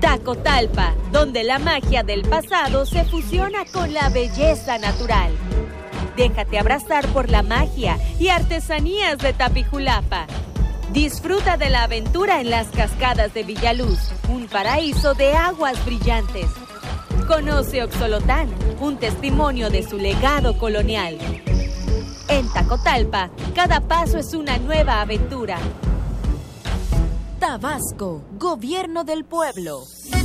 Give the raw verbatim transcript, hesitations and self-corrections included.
Tacotalpa, donde la magia del pasado se fusiona con la belleza natural. Déjate abrazar por la magia y artesanías de Tapijulapa. Disfruta de la aventura en las cascadas de Villaluz, un paraíso de aguas brillantes. Conoce Oxolotán, un testimonio de su legado colonial. En Tacotalpa, cada paso es una nueva aventura. Tabasco, Gobierno del Pueblo.